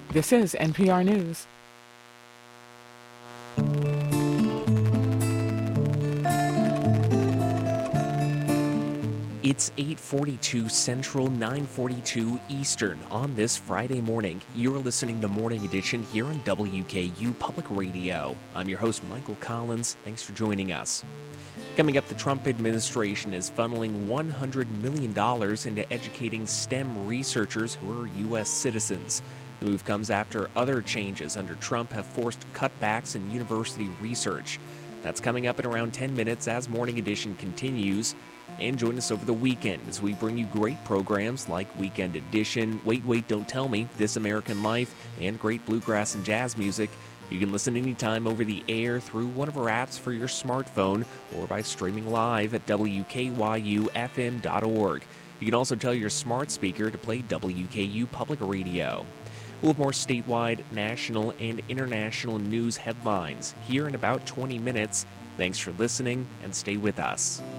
This is NPR News. It's 8:42 Central, 9:42 Eastern on this Friday morning. You're listening to Morning Edition here on WKU Public Radio. I'm your host, Michael Collins. Thanks for joining us. Coming up, the Trump administration is funneling $100 million into educating STEM researchers who are U.S. citizens. The move comes after other changes under Trump have forced cutbacks in university research. That's coming up in around 10 minutes as Morning Edition continues. And join us over the weekend as we bring you great programs like Weekend Edition, Wait, Wait, Don't Tell Me, This American Life, and great bluegrass and jazz music. You can listen anytime over the air through one of our apps for your smartphone or by streaming live at WKYUFM.org. You can also tell your smart speaker to play WKU Public Radio. We'll have more statewide, national, and international news headlines here in about 20 minutes. Thanks for listening and stay with us.